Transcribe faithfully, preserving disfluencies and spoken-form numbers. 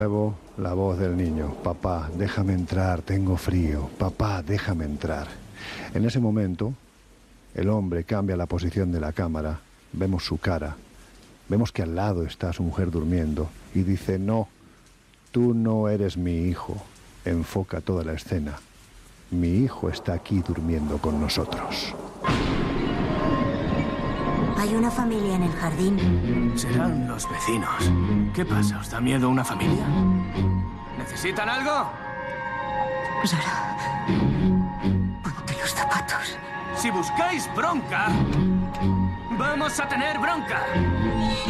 Nuevo, la voz del niño. Papá, déjame entrar, tengo frío. Papá, déjame entrar. En ese momento, el hombre cambia la posición de la cámara, vemos su cara, vemos que al lado está su mujer durmiendo y dice: no, tú no eres mi hijo. Enfoca toda la escena. Mi hijo está aquí durmiendo con nosotros. Hay una familia en el jardín. Serán los vecinos. ¿Qué pasa? ¿Os da miedo una familia? ¿Necesitan algo? Sara, ponte los zapatos. Si buscáis bronca, vamos a tener bronca.